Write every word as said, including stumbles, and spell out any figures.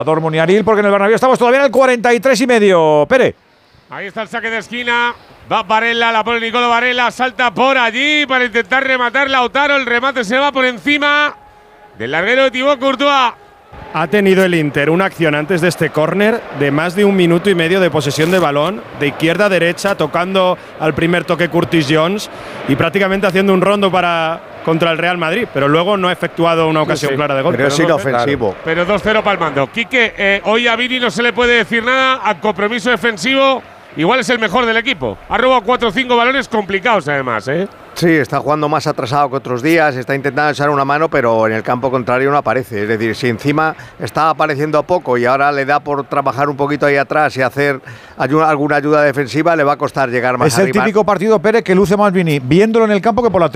Dortmund y Aril, porque en el Bernabéu estamos todavía en el cuarenta y tres y medio. Pere. Ahí está el saque de esquina. Va Varela, la pone Nicolo Varela. Salta por allí para intentar rematar Lautaro. El remate se va por encima del larguero de Thibaut Courtois. Ha tenido el Inter una acción antes de este córner de más de un minuto y medio de posesión de balón, de izquierda a derecha, tocando al primer toque Curtis Jones y prácticamente haciendo un rondo para contra el Real Madrid, pero luego no ha efectuado una ocasión sí, sí. clara de gol. Pero es inofensivo. Claro. Pero dos cero palmando. Quique, eh, hoy a Vini no se le puede decir nada, a compromiso defensivo, igual es el mejor del equipo. Ha robado cuatro o cinco balones complicados además, ¿eh? Sí, está jugando más atrasado que otros días, está intentando echar una mano, pero en el campo contrario no aparece. Es decir, si encima está apareciendo poco y ahora le da por trabajar un poquito ahí atrás y hacer ayuda, alguna ayuda defensiva, le va a costar llegar más es arriba. Es el típico partido, Pérez, que luce más Vini viéndolo en el campo que por la tele.